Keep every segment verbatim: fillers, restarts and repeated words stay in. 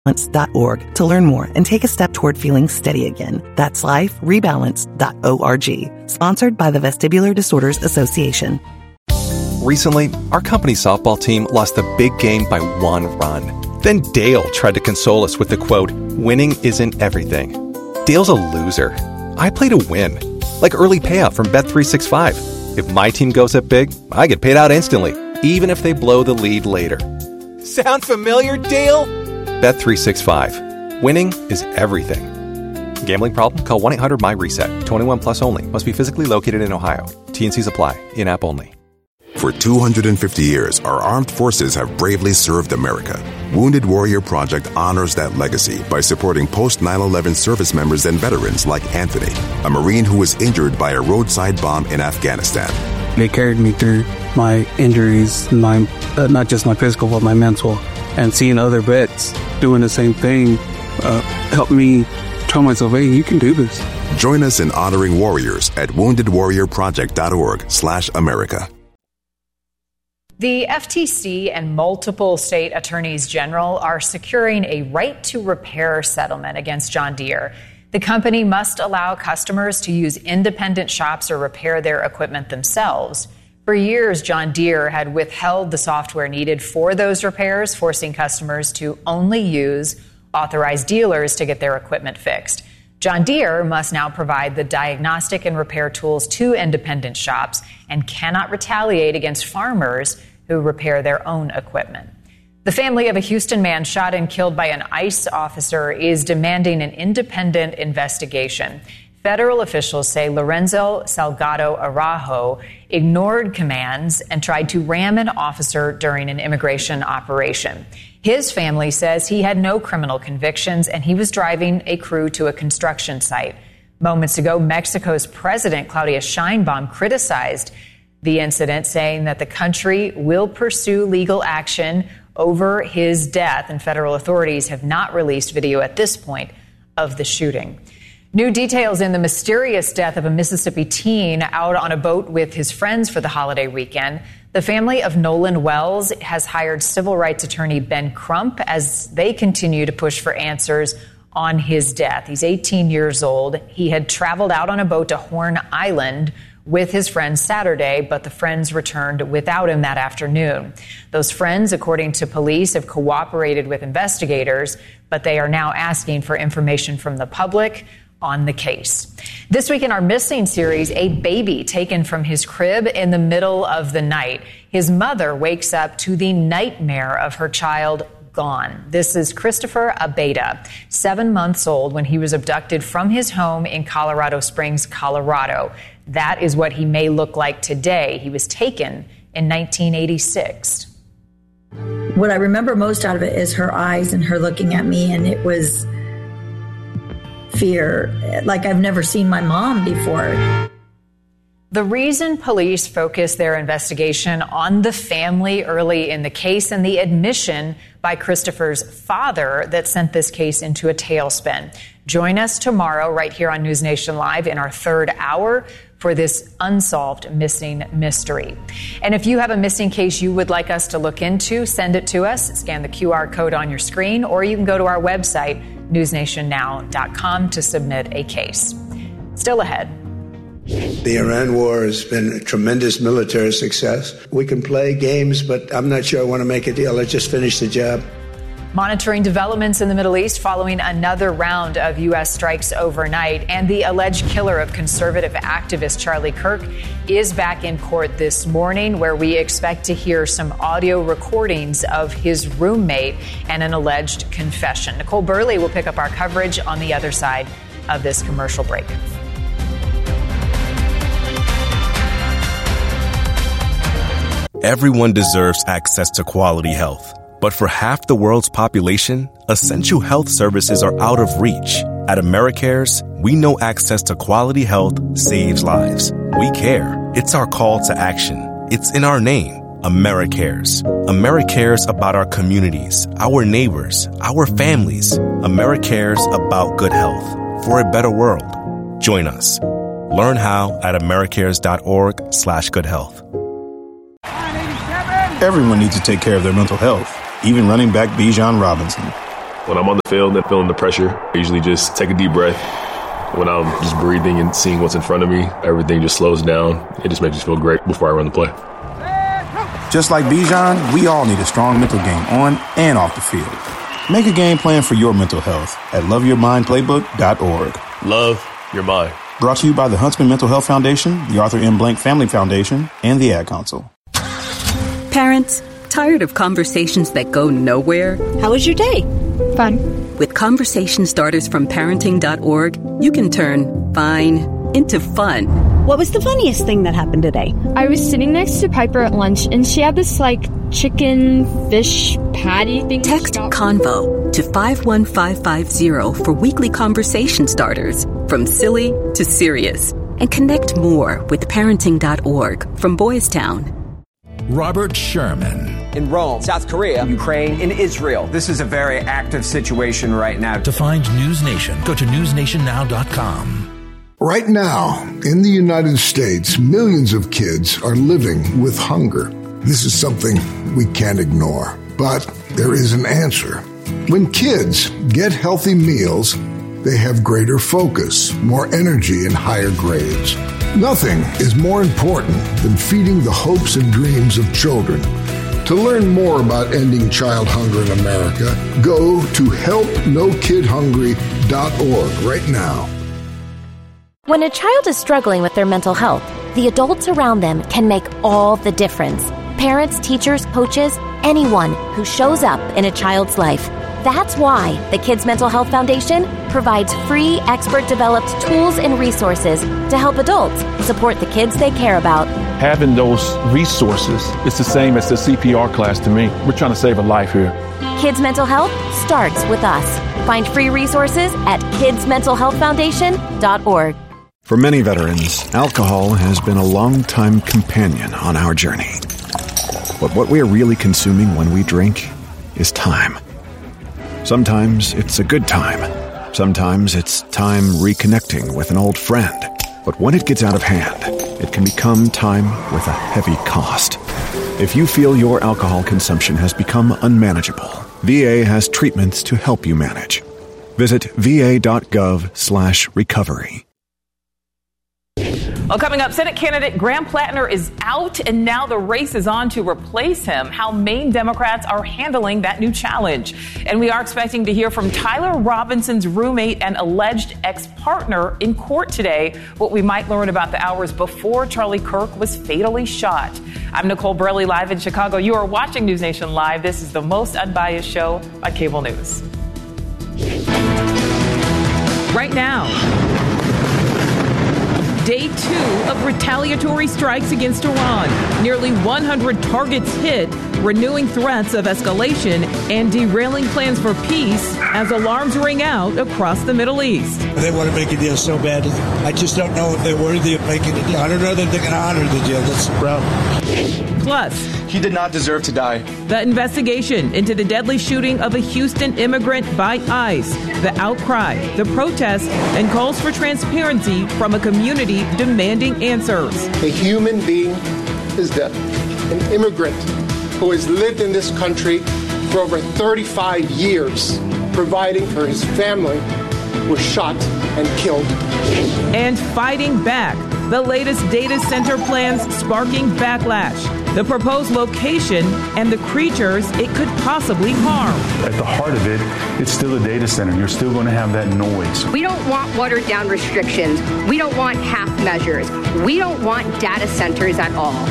dot org to learn more and take a step toward feeling steady again. That's life rebalance dot org. Sponsored by the Vestibular Disorders Association. Recently, our company softball team lost the big game by one run. Then Dale tried to console us with the quote, "Winning isn't everything." Dale's a loser. I play to win. Like early payout from Bet three sixty-five. If my team goes up big, I get paid out instantly, even if they blow the lead later. Sound familiar, Dale? Bet three sixty-five. Winning is everything. Gambling problem? Call one eight hundred M Y reset. twenty-one plus only. Must be physically located in Ohio. T N Cs apply. In-app only. For two hundred fifty years, our armed forces have bravely served America. Wounded Warrior Project honors that legacy by supporting post nine eleven service members and veterans like Anthony, a Marine who was injured by a roadside bomb in Afghanistan. They carried me through my injuries, my uh, not just my physical, but my mental. And seeing other vets doing the same thing uh, helped me tell myself, hey, you can do this. Join us in honoring warriors at wounded warrior project dot org slash America. The F T C and multiple state attorneys general are securing a right to repair settlement against John Deere. The company must allow customers to use independent shops or repair their equipment themselves. For years, John Deere had withheld the software needed for those repairs, forcing customers to only use authorized dealers to get their equipment fixed. John Deere must now provide the diagnostic and repair tools to independent shops and cannot retaliate against farmers who repair their own equipment. The family of a Houston man shot and killed by an ICE officer is demanding an independent investigation. Federal officials say Lorenzo Salgado Araujo ignored commands and tried to ram an officer during an immigration operation. His family says he had no criminal convictions and he was driving a crew to a construction site. Moments ago, Mexico's President Claudia Sheinbaum criticized the incident, saying that the country will pursue legal action over his death, and federal authorities have not released video at this point of the shooting. New details in the mysterious death of a Mississippi teen out on a boat with his friends for the holiday weekend. The family of Nolan Wells has hired civil rights attorney Ben Crump as they continue to push for answers on his death. He's eighteen years old. He had traveled out on a boat to Horn Island with his friends Saturday, but the friends returned without him that afternoon. Those friends, according to police, have cooperated with investigators, but they are now asking for information from the public on the case. This week in our Missing series, a baby taken from his crib in the middle of the night. His mother wakes up to the nightmare of her child gone. This is Christopher Abeyta, seven months old when he was abducted from his home in Colorado Springs, Colorado. That is what he may look like today. He was taken in nineteen eighty-six. What I remember most out of it is her eyes and her looking at me, and it was fear, like I've never seen my mom before. The reason police focused their investigation on the family early in the case and the admission by Christopher's father that sent this case into a tailspin. Join us tomorrow right here on News Nation Live in our third hour for this unsolved missing mystery. And if you have a missing case you would like us to look into, send it to us. Scan the Q R code on your screen, or you can go to our website, news nation now dot com, to submit a case. Still ahead. The Iran war has been a tremendous military success. We can play games, but I'm not sure I want to make a deal. Let's just finish the job. Monitoring developments in the Middle East following another round of U S strikes overnight, and the alleged killer of conservative activist Charlie Kirk is back in court this morning, where we expect to hear some audio recordings of his roommate and an alleged confession. Nicole Burley will pick up our coverage on the other side of this commercial break. Everyone deserves access to quality health. But for half the world's population, essential health services are out of reach. At AmeriCares, we know access to quality health saves lives. We care. It's our call to action. It's in our name, AmeriCares. AmeriCares about our communities, our neighbors, our families. AmeriCares about good health for a better world. Join us. Learn how at americares.org slash good health. Everyone needs to take care of their mental health, even running back Bijan Robinson. When I'm on the field and feeling the pressure, I usually just take a deep breath. When I'm just breathing and seeing what's in front of me, everything just slows down. It just makes me feel great before I run the play. Just like Bijan, we all need a strong mental game on and off the field. Make a game plan for your mental health at love your mind playbook dot org. Love your mind. Brought to you by the Huntsman Mental Health Foundation, the Arthur M. Blank Family Foundation, and the Ad Council. Parents, tired of conversations that go nowhere? How was your day? Fun. With conversation starters from parenting dot org, you can turn fine into fun. What was the funniest thing that happened today? I was sitting next to Piper at lunch, and she had this, like, chicken fish patty thing. Text CONVO to five one five five zero for weekly conversation starters, from silly to serious. And connect more with parenting dot org from Boys Town. Robert Sherman. In Rome, South Korea, Ukraine, in Israel. This is a very active situation right now. To find News Nation, go to news nation now dot com. Right now, in the United States, millions of kids are living with hunger. This is something we can't ignore, but there is an answer. When kids get healthy meals, they have greater focus, more energy, and higher grades. Nothing is more important than feeding the hopes and dreams of children. To learn more about ending child hunger in America, go to help no kid hungry dot org right now. When a child is struggling with their mental health, the adults around them can make all the difference. Parents, teachers, coaches, anyone who shows up in a child's life. That's why the Kids Mental Health Foundation provides free, expert-developed tools and resources to help adults support the kids they care about. Having those resources is the same as the C P R class to me. We're trying to save a life here. Kids Mental Health starts with us. Find free resources at kids mental health foundation dot org. For many veterans, alcohol has been a long-time companion on our journey. But what we are really consuming when we drink is time. Sometimes it's a good time. Sometimes it's time reconnecting with an old friend. But when it gets out of hand, it can become time with a heavy cost. If you feel your alcohol consumption has become unmanageable, V A has treatments to help you manage. Visit v a dot gov slash recovery. Well, coming up, Senate candidate Graham Plattner is out, and now the race is on to replace him. How Maine Democrats are handling that new challenge. And we are expecting to hear from Tyler Robinson's roommate and alleged ex-partner in court today, what we might learn about the hours before Charlie Kirk was fatally shot. I'm Nicole Borelli, live in Chicago. You are watching News Nation Live. This is the most unbiased show on cable news. Right now, day two of retaliatory strikes against Iran. Nearly one hundred targets hit, renewing threats of escalation and derailing plans for peace as alarms ring out across the Middle East. They want to make a deal so bad. I just don't know if they're worthy of making a deal. I don't know that they're going to honor the deal. That's the problem. Plus, he did not deserve to die. The investigation into the deadly shooting of a Houston immigrant by ICE, the outcry, the protest, and calls for transparency from a community demanding answers. A human being is dead. An immigrant who has lived in this country for over thirty-five years, providing for his family, was shot and killed. And fighting back. The latest data center plans sparking backlash. The proposed location and the creatures it could possibly harm. At the heart of it, it's still a data center. You're still going to have that noise. We don't want watered down restrictions. We don't want half measures. We don't want data centers at all.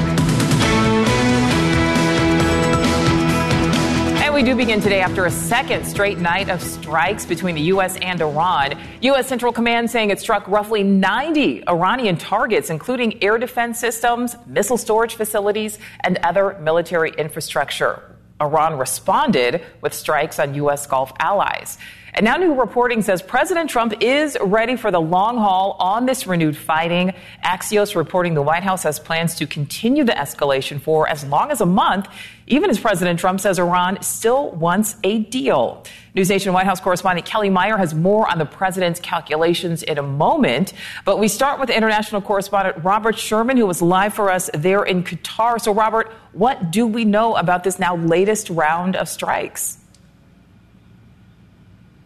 And we do begin today after a second straight night of strikes between the U S and Iran. U S Central Command saying it struck roughly ninety Iranian targets, including air defense systems, missile storage facilities, and other military infrastructure. Iran responded with strikes on U S Gulf allies. And now new reporting says President Trump is ready for the long haul on this renewed fighting. Axios reporting the White House has plans to continue the escalation for as long as a month, even as President Trump says Iran still wants a deal. News Nation White House correspondent Kelly Meyer has more on the president's calculations in a moment. But we start with international correspondent Robert Sherman, who was live for us there in Qatar. So, Robert, what do we know about this now latest round of strikes?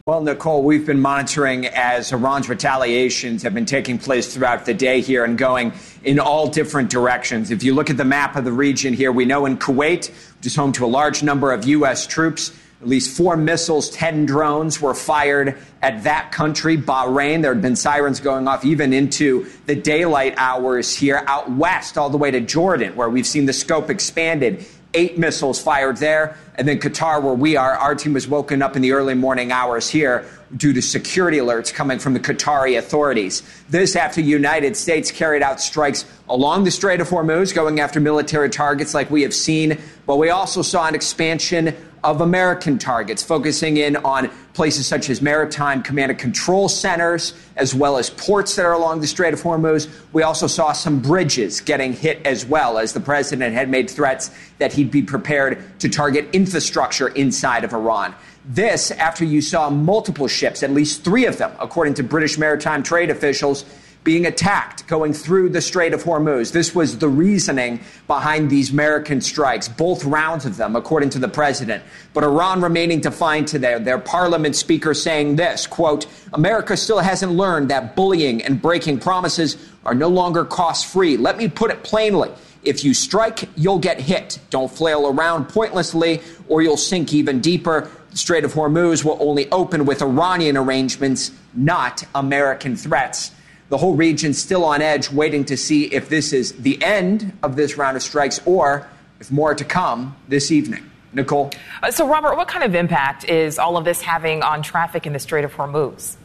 Well, Nicole, we've been monitoring as Iran's retaliations have been taking place throughout the day here and going in all different directions. If you look at the map of the region here, we know in Kuwait, which is home to a large number of U S troops, at least four missiles, ten drones were fired at that country. Bahrain, there had been sirens going off even into the daylight hours here. Out west, all the way to Jordan, where we've seen the scope expanded. Eight missiles fired there. And then Qatar, where we are, our team was woken up in the early morning hours here due to security alerts coming from the Qatari authorities. This after the United States carried out strikes along the Strait of Hormuz, going after military targets like we have seen. But we also saw an expansion of American targets, focusing in on places such as maritime command and control centers, as well as ports that are along the Strait of Hormuz. We also saw some bridges getting hit as well, as the president had made threats that he'd be prepared to target infrastructure inside of Iran. This after you saw multiple ships, at least three of them, according to British maritime trade officials, being attacked going through the Strait of Hormuz. This was the reasoning behind these American strikes, both rounds of them, according to the president. But Iran remaining defiant today, their parliament speaker saying this, quote, America still hasn't learned that bullying and breaking promises are no longer cost-free. Let me put it plainly. If you strike, you'll get hit. Don't flail around pointlessly or you'll sink even deeper. The Strait of Hormuz will only open with Iranian arrangements, not American threats. The whole region still on edge, waiting to see if this is the end of this round of strikes or if more to come this evening. Nicole? Uh, so, Robert, what kind of impact is all of this having on traffic in the Strait of Hormuz?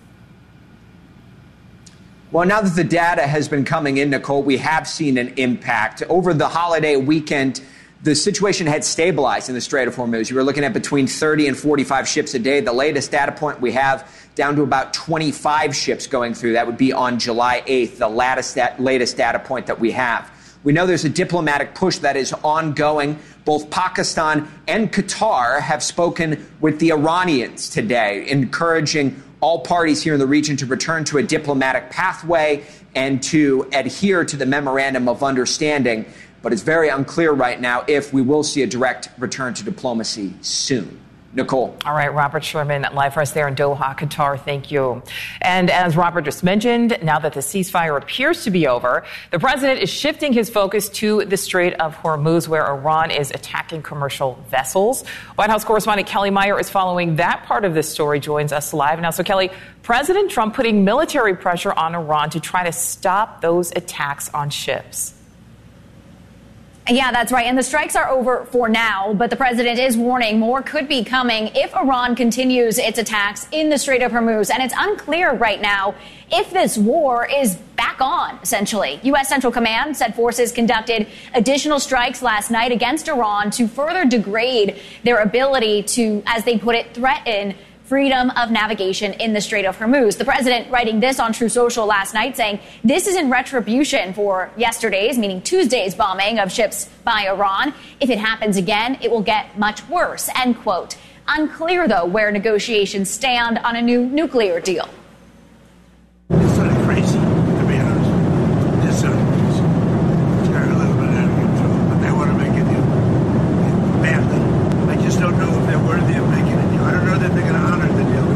Well, now that the data has been coming in, Nicole, we have seen an impact. Over the holiday weekend, the situation had stabilized in the Strait of Hormuz. You were looking at between thirty and forty-five ships a day. The latest data point we have down to about twenty-five ships going through. That would be on July eighth, the latest, latest data point that we have. We know there's a diplomatic push that is ongoing. Both Pakistan and Qatar have spoken with the Iranians today, encouraging all parties here in the region to return to a diplomatic pathway and to adhere to the memorandum of understanding. But it's very unclear right now if we will see a direct return to diplomacy soon. Nicole. All right, Robert Sherman, live for us there in Doha, Qatar. Thank you. And as Robert just mentioned, now that the ceasefire appears to be over, the president is shifting his focus to the Strait of Hormuz, where Iran is attacking commercial vessels. White House correspondent Kelly Meyer is following that part of this story, joins us live now. So, Kelly, President Trump putting military pressure on Iran to try to stop those attacks on ships. Yeah, that's right. And the strikes are over for now, but the president is warning more could be coming if Iran continues its attacks in the Strait of Hormuz. And it's unclear right now if this war is back on, essentially. U S. Central Command said forces conducted additional strikes last night against Iran to further degrade their ability to, as they put it, threaten freedom of navigation in the Strait of Hormuz. The president writing this on True Social last night saying this is in retribution for yesterday's, meaning Tuesday's bombing of ships by Iran. If it happens again, it will get much worse, end quote. Unclear, though, where negotiations stand on a new nuclear deal. It's sort of crazy, to be honest. It's sort of crazy. Turn a little bit out of control, but they want to make a deal badly. I just don't know if they're worthy of making a deal. I don't know that they're going to honor the deal.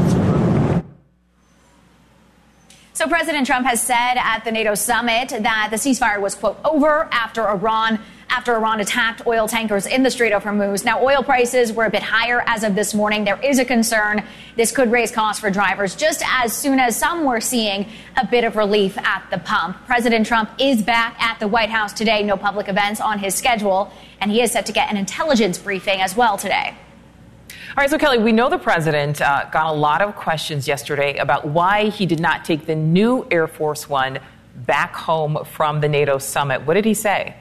So President Trump has said at the NATO summit that the ceasefire was, quote, over after Iran after Iran attacked oil tankers in the Strait of Hormuz. Now, oil prices were a bit higher as of this morning. There is a concern this could raise costs for drivers just as soon as some were seeing a bit of relief at the pump. President Trump is back at the White House today. No public events on his schedule, and he is set to get an intelligence briefing as well today. All right, so Kelly, we know the president uh, got a lot of questions yesterday about why he did not take the new Air Force One back home from the NATO summit. What did he say?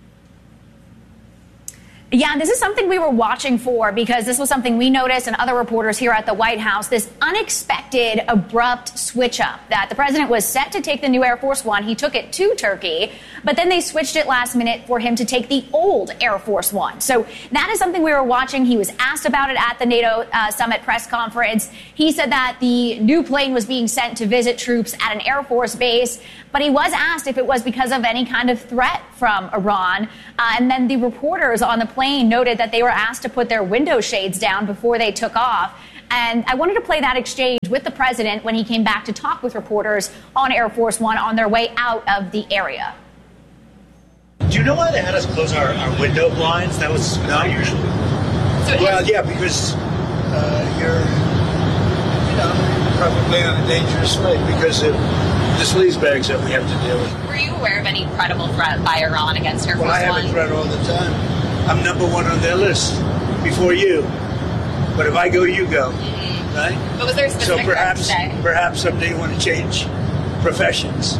Yeah, this is something we were watching for because this was something we noticed and other reporters here at the White House, this unexpected, abrupt switch up that the president was set to take the new Air Force One. He took it to Turkey, but then they switched it last minute for him to take the old Air Force One. So that is something we were watching. He was asked about it at the NATO uh, summit press conference. He said that the new plane was being sent to visit troops at an Air Force base, but he was asked if it was because of any kind of threat from Iran. Uh, and then the reporters on the plane noted that they were asked to put their window shades down before they took off. And I wanted to play that exchange with the president when he came back to talk with reporters on Air Force One on their way out of the area. Do you know why they had us close our, our window blinds? That was not usual. So well, yeah, because uh, you're, you know, probably on a dangerous way because of the sleaze bags that we have to deal with. Were you aware of any credible threat by Iran against Air Force One? Well, I have a threat all the time. I'm number one on their list before you. But if I go, you go, mm-hmm. right? But was there a specific so perhaps, threat today? perhaps someday you want to change professions.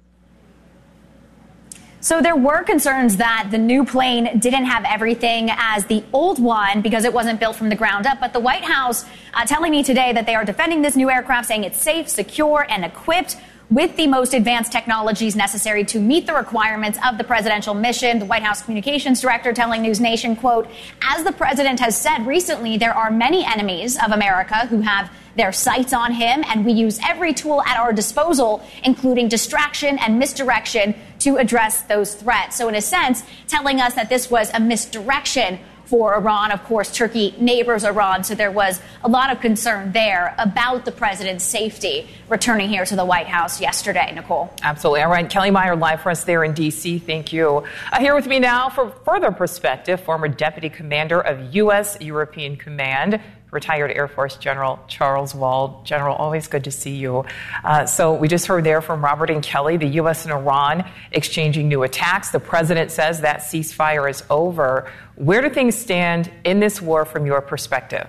So there were concerns that the new plane didn't have everything as the old one because it wasn't built from the ground up. But the White House uh, telling me today that they are defending this new aircraft, saying it's safe, secure, and equipped with the most advanced technologies necessary to meet the requirements of the presidential mission. The White House communications director telling News Nation, quote, as the president has said recently, there are many enemies of America who have their sights on him, and we use every tool at our disposal, including distraction and misdirection, to address those threats. So in a sense, telling us that this was a misdirection for Iran. Of course, Turkey neighbors Iran, so there was a lot of concern there about the president's safety returning here to the White House yesterday, Nicole. Absolutely. All right, Kelly Meyer live for us there in D C. Thank you. Uh, here with me now for further perspective, former Deputy Commander of U S European Command, retired Air Force General Charles Wald. General, always good to see you. Uh, so we just heard there from Robert and Kelly, the U S and Iran exchanging new attacks. The president says that ceasefire is over. Where do things stand in this war from your perspective?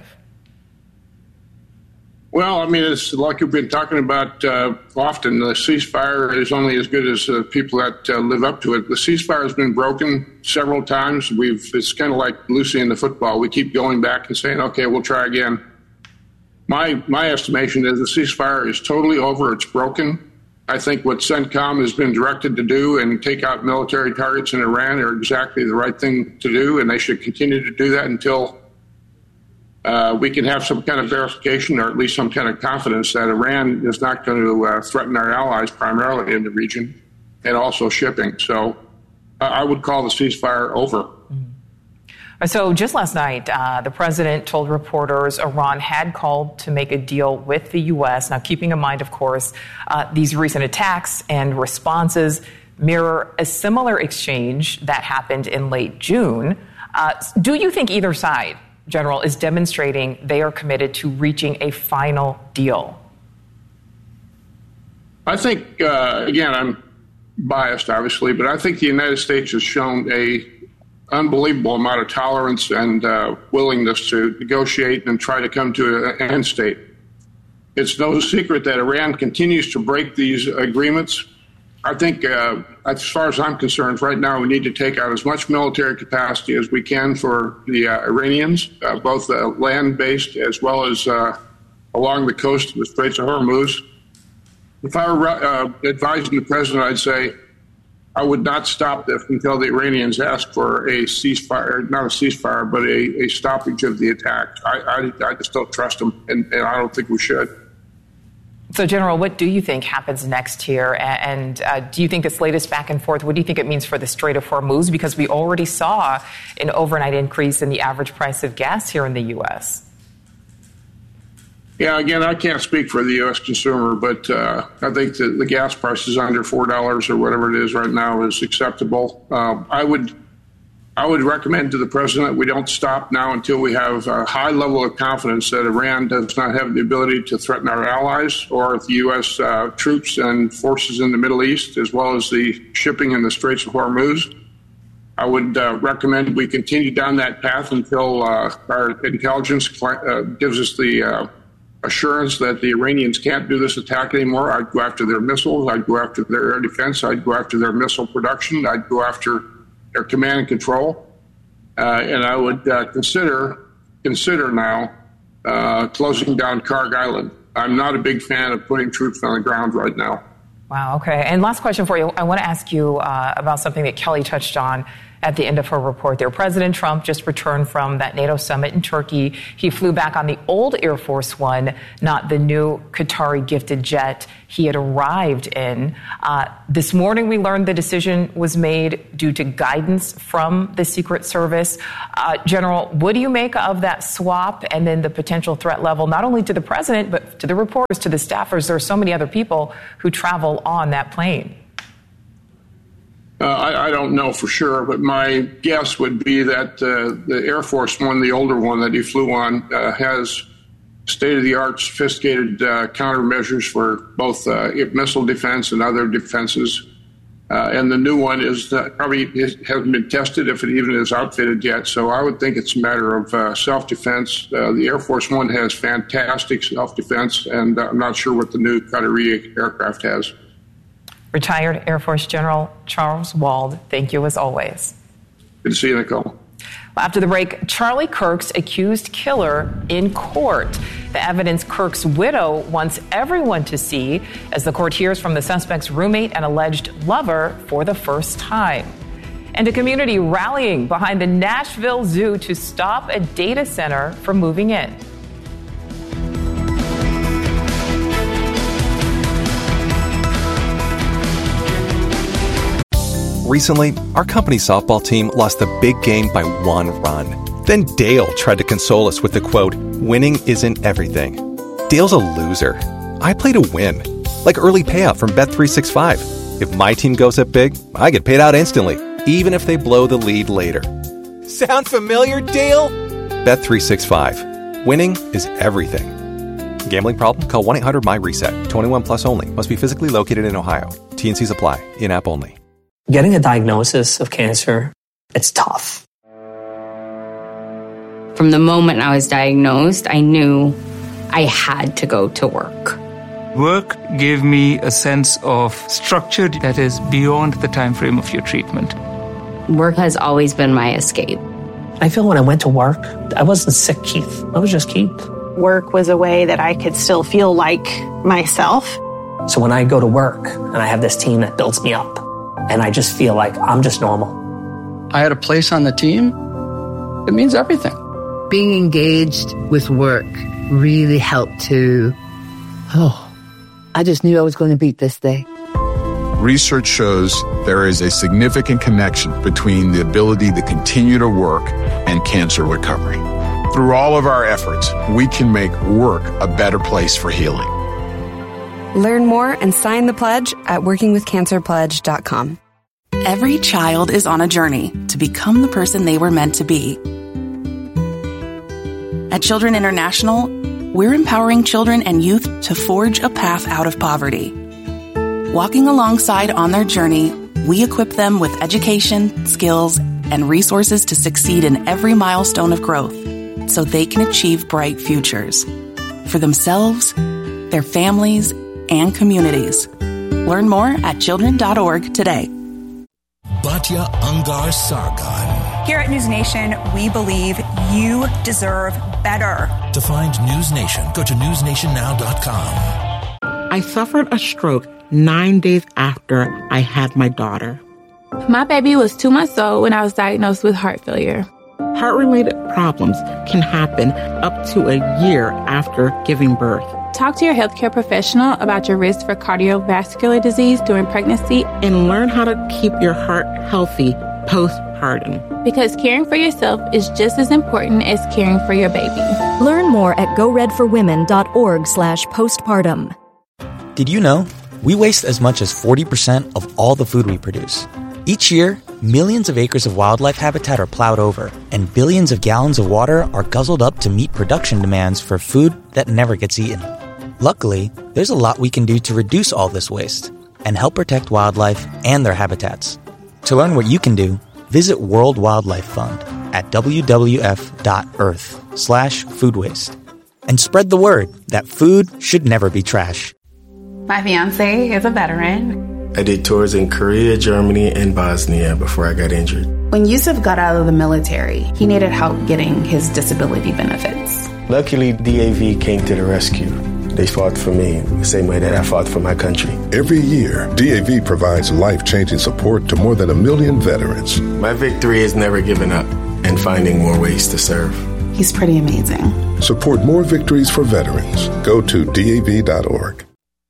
Well, I mean, it's like you've been talking about uh, often. The ceasefire is only as good as uh, people that uh, live up to it. The ceasefire has been broken several times. We've It's kind of like Lucy in the football. We keep going back and saying, okay, we'll try again. My my estimation is the ceasefire is totally over. It's broken. I think what CENTCOM has been directed to do and take out military targets in Iran are exactly the right thing to do, and they should continue to do that until Uh, we can have some kind of verification or at least some kind of confidence that Iran is not going to uh, threaten our allies primarily in the region and also shipping. So uh, I would call the ceasefire over. Mm-hmm. So just last night, uh, the president told reporters Iran had called to make a deal with the U S. Now, keeping in mind, of course, uh, these recent attacks and responses mirror a similar exchange that happened in late June. Uh, do you think either side, General, is demonstrating they are committed to reaching a final deal? I think, uh, again, I'm biased, obviously, but I think the United States has shown a unbelievable amount of tolerance and uh, willingness to negotiate and try to come to an end state. It's no secret that Iran continues to break these agreements. I think, uh, as far as I'm concerned, right now we need to take out as much military capacity as we can for the uh, Iranians, uh, both uh, land-based as well as uh, along the coast of the Straits of Hormuz. If I were uh, advising the president, I'd say I would not stop this until the Iranians ask for a ceasefire, not a ceasefire, but a, a stoppage of the attack. I, I, I just don't trust them, and, and I don't think we should. So, General, what do you think happens next here? And uh, do you think this latest back and forth, what do you think it means for the Strait of Hormuz? Because we already saw an overnight increase in the average price of gas here in the U S. Yeah, again, I can't speak for the U S consumer, but uh, I think that the gas prices under four dollars or whatever it is right now is acceptable. Um, I would I would recommend to the president we don't stop now until we have a high level of confidence that Iran does not have the ability to threaten our allies or the U S uh, troops and forces in the Middle East, as well as the shipping in the Straits of Hormuz. I would uh, recommend we continue down that path until uh, our intelligence uh, gives us the uh, assurance that the Iranians can't do this attack anymore. I'd go after their missiles. I'd go after their air defense. I'd go after their missile production. I'd go after their command and control, uh, and I would uh, consider consider now uh, closing down Karg Island. I'm not a big fan of putting troops on the ground right now. Wow, okay. And last question for you. I want to ask you uh, about something that Kelly touched on at the end of her report there. President Trump just returned from that NATO summit in Turkey. He flew back on the old Air Force One, not the new Qatari gifted jet he had arrived in. Uh, this morning, we learned the decision was made due to guidance from the Secret Service. Uh, General, what do you make of that swap and then the potential threat level, not only to the president, but to the reporters, to the staffers? There are so many other people who travel on that plane. Uh, I, I don't know for sure, but my guess would be that uh, the Air Force One, the older one that he flew on, uh, has state-of-the-art, sophisticated uh, countermeasures for both uh, missile defense and other defenses. Uh, and the new one is uh, probably hasn't been tested, if it even is outfitted yet. So I would think it's a matter of uh, self-defense. Uh, the Air Force One has fantastic self-defense, and I'm not sure what the new Qatari aircraft has. Retired Air Force General Charles Wald, thank you as always. Good to see you, Nicole. After the break, Charlie Kirk's accused killer in court. The evidence Kirk's widow wants everyone to see as the court hears from the suspect's roommate and alleged lover for the first time. And a community rallying behind the Nashville Zoo to stop a data center from moving in. Recently, our company's softball team lost the big game by one run. Then Dale tried to console us with the quote, "Winning isn't everything." Dale's a loser. I play to win. Like early payout from Bet three sixty-five. If my team goes up big, I get paid out instantly, even if they blow the lead later. Sound familiar, Dale? Bet three sixty-five. Winning is everything. Gambling problem? Call one eight hundred M Y reset. twenty-one plus only. Must be physically located in Ohio. T and C's apply. In-app only. Getting a diagnosis of cancer, it's tough. From the moment I was diagnosed, I knew I had to go to work. Work gave me a sense of structure that is beyond the time frame of your treatment. Work has always been my escape. I feel when I went to work, I wasn't sick, Keith. I was just Keith. Work was a way that I could still feel like myself. So when I go to work and I have this team that builds me up, and I just feel like I'm just normal. I had a place on the team. It means everything. Being engaged with work really helped to, oh, I just knew I was going to beat this day. Research shows there is a significant connection between the ability to continue to work and cancer recovery. Through all of our efforts, we can make work a better place for healing. Learn more and sign the pledge at working with cancer pledge dot com. Every child is on a journey to become the person they were meant to be. At Children International, we're empowering children and youth to forge a path out of poverty. Walking alongside on their journey, we equip them with education, skills, and resources to succeed in every milestone of growth so they can achieve bright futures for themselves, their families, and communities. Learn more at children dot org today. Batya Ungar Sargon. Here at News Nation, we believe you deserve better. To find News Nation, go to news nation now dot com. I suffered a stroke nine days after I had my daughter. My baby was two months old when I was diagnosed with heart failure. Heart-related problems can happen up to a year after giving birth. Talk to your healthcare professional about your risk for cardiovascular disease during pregnancy and learn how to keep your heart healthy postpartum. Because caring for yourself is just as important as caring for your baby. Learn more at go red for women dot org slash postpartum. Did you know we waste as much as forty percent of all the food we produce? Each year, millions of acres of wildlife habitat are plowed over, and billions of gallons of water are guzzled up to meet production demands for food that never gets eaten. Luckily, there's a lot we can do to reduce all this waste and help protect wildlife and their habitats. To learn what you can do, visit World Wildlife Fund at w w f dot earth slash food waste. And spread the word that food should never be trash. My fiance is a veteran. I did tours in Korea, Germany, and Bosnia before I got injured. When Yusuf got out of the military, he needed help getting his disability benefits. Luckily, D A V came to the rescue. They fought for me the same way that I fought for my country. Every year, D A V provides life-changing support to more than a million veterans. My victory is never giving up and finding more ways to serve. He's pretty amazing. Support more victories for veterans. Go to D A V dot org.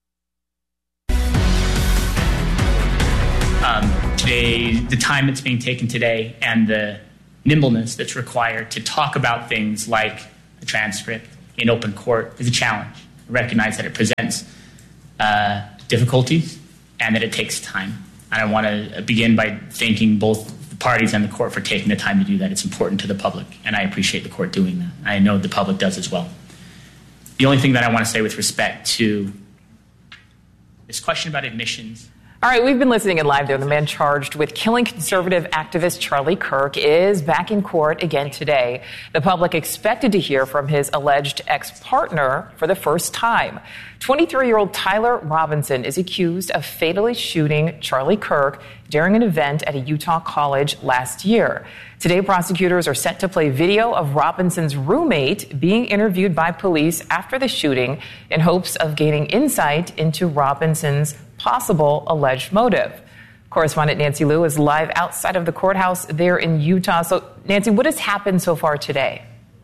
Um, today, the time that's being taken today and the nimbleness that's required to talk about things like the transcript in open court is a challenge. I recognize that it presents uh, difficulties and that it takes time. And I want to begin by thanking both the parties and the court for taking the time to do that. It's important to the public, and I appreciate the court doing that. I know the public does as well. The only thing that I want to say with respect to this question about admissions. All right, we've been listening in live there. The man charged with killing conservative activist Charlie Kirk is back in court again today. The public expected to hear from his alleged ex-partner for the first time. twenty-three-year-old Tyler Robinson is accused of fatally shooting Charlie Kirk during an event at a Utah college last year. Today, prosecutors are set to play video of Robinson's roommate being interviewed by police after the shooting in hopes of gaining insight into Robinson's possible alleged motive. Correspondent Nancy Liu is live outside of the courthouse there in Utah. So, Nancy, what has happened so far today?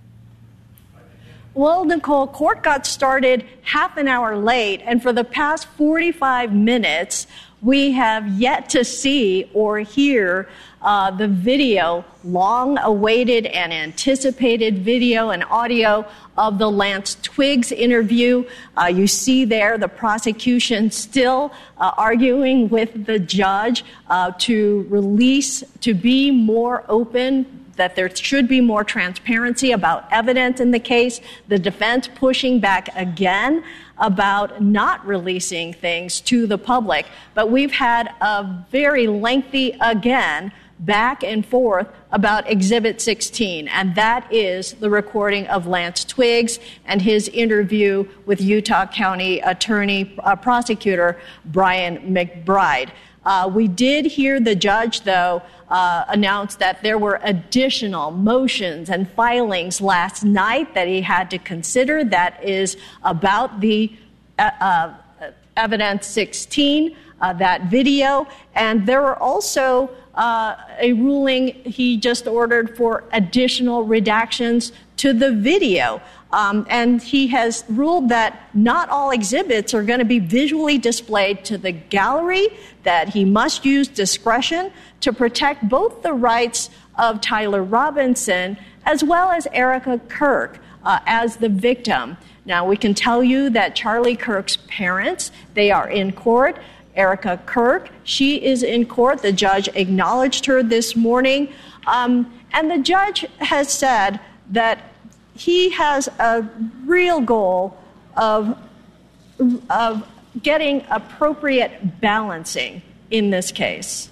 Well, Nicole, court got started half an hour late, and for the past forty-five minutes, we have yet to see or hear uh, the video, long-awaited and anticipated video and audio of the Lance Twiggs interview. Uh, you see there the prosecution still uh, arguing with the judge uh, to release, to be more open, that there should be more transparency about evidence in the case. The defense pushing back again about not releasing things to the public. But we've had a very lengthy, again, back and forth about Exhibit sixteen, and that is the recording of Lance Twiggs and his interview with Utah County Attorney uh, Prosecutor Brian McBride. Uh, we did hear the judge, though, uh, announce that there were additional motions and filings last night that he had to consider. That is about the uh, uh, Evidence sixteen, uh, that video. And there were also uh, a ruling he just ordered for additional redactions to the video. Um, and he has ruled that not all exhibits are going to be visually displayed to the gallery, that he must use discretion to protect both the rights of Tyler Robinson as well as Erica Kirk uh, as the victim. Now, we can tell you that Charlie Kirk's parents, they are in court. Erica Kirk, she is in court. The judge acknowledged her this morning. Um, and the judge has said that he has a real goal of, of getting appropriate balancing in this case.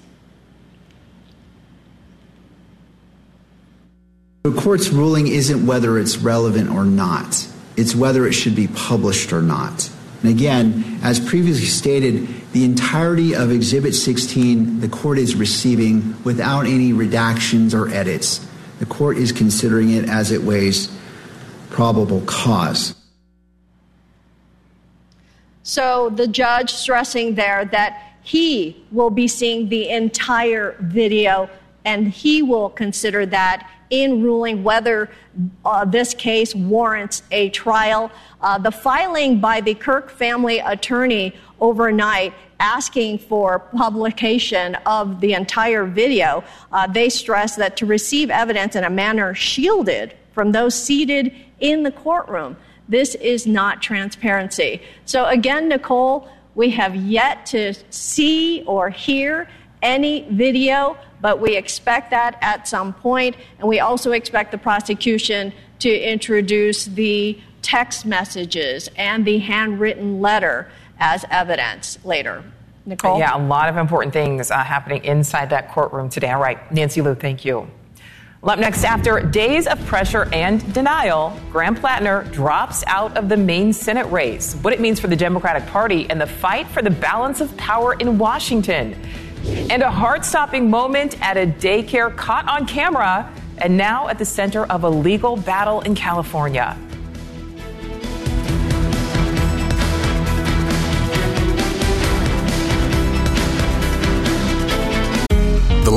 The court's ruling isn't whether it's relevant or not. It's whether it should be published or not. And again, as previously stated, the entirety of Exhibit sixteen, the court is receiving without any redactions or edits. The court is considering it as it weighs probable cause. So the judge stressing there that he will be seeing the entire video and he will consider that in ruling whether uh, this case warrants a trial. Uh, the filing by the Kirk family attorney overnight asking for publication of the entire video, uh, they stress that to receive evidence in a manner shielded from those seated in the courtroom, this is not transparency. So again, Nicole, we have yet to see or hear any video, but we expect that at some point, and we also expect the prosecution to introduce the text messages and the handwritten letter as evidence later. Nicole? Yeah, a lot of important things uh, happening inside that courtroom today. All right, Nancy Liu, thank you. Well, up next, after days of pressure and denial, Graham Plattner drops out of the Maine Senate race. What it means for the Democratic Party and the fight for the balance of power in Washington. And a heart-stopping moment at a daycare caught on camera and now at the center of a legal battle in California.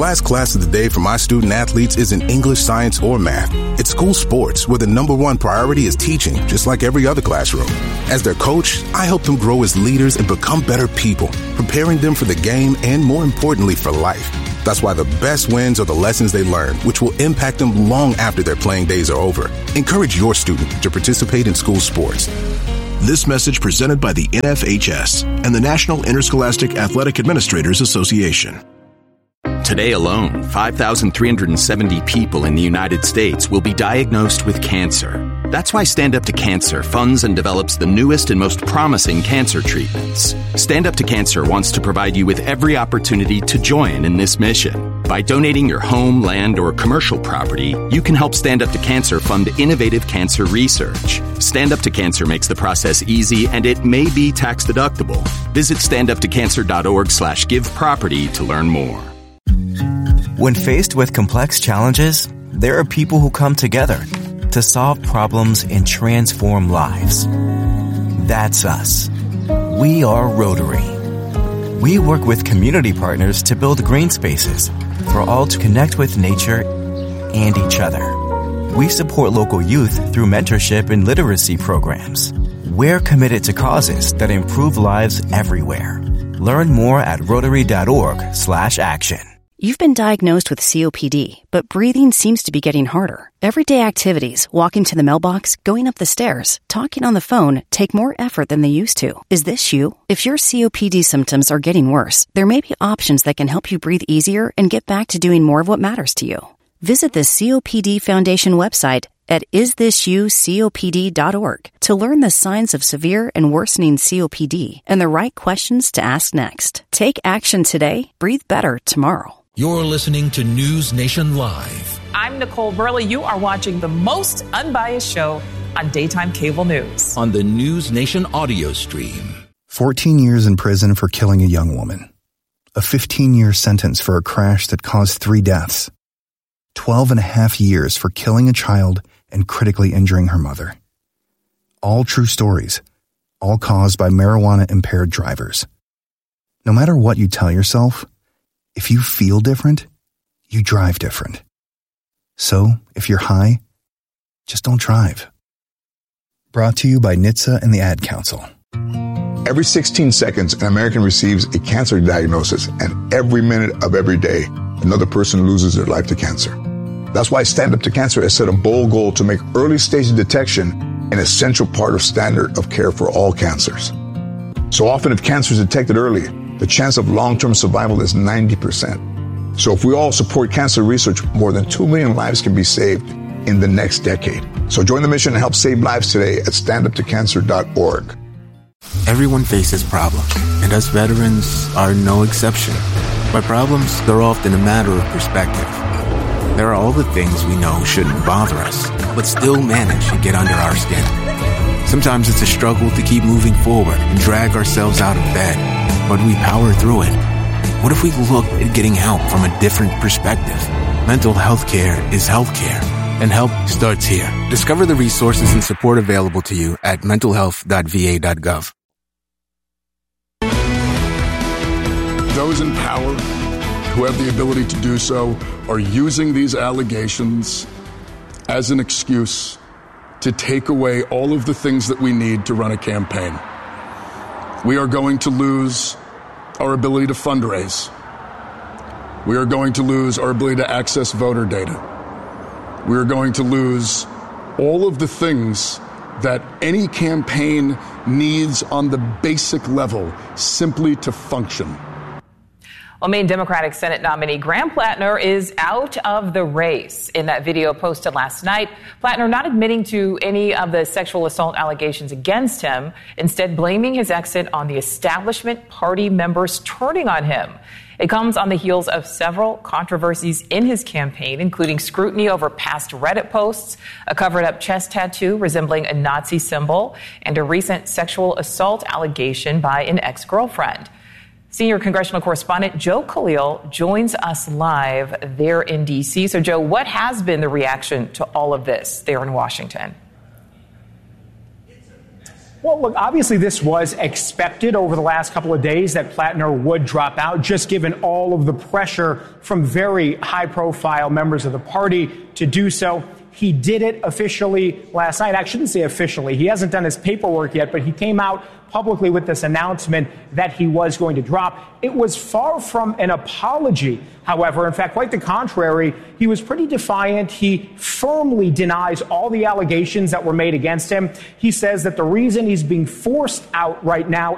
last class of the day for my student athletes isn't English, science, or math. It's school sports, where the number one priority is teaching, just like every other classroom. As their coach, I help them grow as leaders and become better people, preparing them for the game and, more importantly, for life. That's why the best wins are the lessons they learn, which will impact them long after their playing days are over. Encourage your student to participate in school sports. This message presented by the N F H S and the National Interscholastic Athletic Administrators Association. Today alone, five thousand three hundred seventy people in the United States will be diagnosed with cancer. That's why Stand Up to Cancer funds and develops the newest and most promising cancer treatments. Stand Up to Cancer wants to provide you with every opportunity to join in this mission. By donating your home, land, or commercial property, you can help Stand Up to Cancer fund innovative cancer research. Stand Up to Cancer makes the process easy, and it may be tax deductible. Visit standuptocancer.org slash give property to learn more. When faced with complex challenges, there are people who come together to solve problems and transform lives. That's us. We are Rotary. We work with community partners to build green spaces for all to connect with nature and each other. We support local youth through mentorship and literacy programs. We're committed to causes that improve lives everywhere. Learn more at rotary.org slash action. You've been diagnosed with C O P D, but breathing seems to be getting harder. Everyday activities, walking to the mailbox, going up the stairs, talking on the phone, take more effort than they used to. Is this you? If your C O P D symptoms are getting worse, there may be options that can help you breathe easier and get back to doing more of what matters to you. Visit the C O P D Foundation website at is this you C O P D dot org to learn the signs of severe and worsening C O P D and the right questions to ask next. Take action today. Breathe better tomorrow. You're listening to News Nation Live. I'm Nicole Burley. You are watching the most unbiased show on daytime cable news. On the News Nation audio stream. fourteen years in prison for killing a young woman. A fifteen-year sentence for a crash that caused three deaths. twelve and a half years for killing a child and critically injuring her mother. All true stories, all caused by marijuana-impaired drivers. No matter what you tell yourself, if you feel different, you drive different. So, if you're high, just don't drive. Brought to you by N H T S A and the Ad Council. Every sixteen seconds, an American receives a cancer diagnosis, and every minute of every day, another person loses their life to cancer. That's why Stand Up to Cancer has set a bold goal to make early stage detection an essential part of standard of care for all cancers. So often, if cancer is detected early, the chance of long-term survival is ninety percent. So if we all support cancer research, more than two million lives can be saved in the next decade. So join the mission and help save lives today at stand up to cancer dot org. Everyone faces problems, and us veterans are no exception. By problems, they're often a matter of perspective. There are all the things we know shouldn't bother us, but still manage to get under our skin. Sometimes it's a struggle to keep moving forward and drag ourselves out of bed, but we power through it. What if we looked at getting help from a different perspective? Mental health care is health care, and help starts here. Discover the resources and support available to you at mental health dot v a dot gov. Those in power who have the ability to do so are using these allegations as an excuse to take away all of the things that we need to run a campaign. We are going to lose our ability to fundraise. We are going to lose our ability to access voter data. We are going to lose all of the things that any campaign needs on the basic level simply to function. Well, Maine Democratic Senate nominee Graham Plattner is out of the race. In that video posted last night, Plattner not admitting to any of the sexual assault allegations against him, instead blaming his exit on the establishment party members turning on him. It comes on the heels of several controversies in his campaign, including scrutiny over past Reddit posts, a covered-up chest tattoo resembling a Nazi symbol, and a recent sexual assault allegation by an ex-girlfriend. Senior congressional correspondent Joe Khalil joins us live there in D C. So, Joe, what has been the reaction to all of this there in Washington? Well, look, obviously this was expected over the last couple of days that Plattner would drop out, just given all of the pressure from very high-profile members of the party to do so. He did it officially last night. I shouldn't say officially. He hasn't done his paperwork yet, but he came out publicly with this announcement that he was going to drop. It was far from an apology, however. In fact, quite the contrary. He was pretty defiant. He firmly denies all the allegations that were made against him. He says that the reason he's being forced out right now